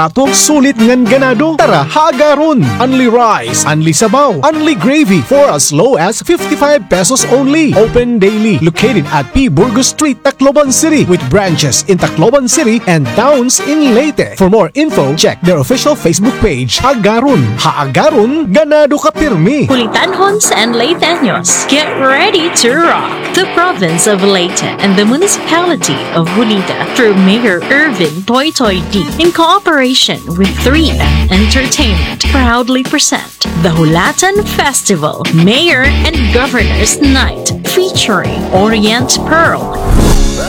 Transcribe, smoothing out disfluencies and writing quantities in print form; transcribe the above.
Atong sulit ngan ganado. Tara, hagaron. Only rice, only sabaw, only gravy for as low as 55 pesos only. Open daily. Located at P. Burgos Street, Tacloban City with branches in Tacloban City and towns in Leyte. For more info, check their official Facebook page. Hagaron. Haagaron, ganado ka pirmi. Pulitanhons and Leyteños, get ready to rock! The province of Leyte and the municipality of Hulita through Mayor Irvin Toy Toy D in cooperation with 3M Entertainment proudly present the Hulatan Festival Mayor and Governor's Night featuring Orient Pearl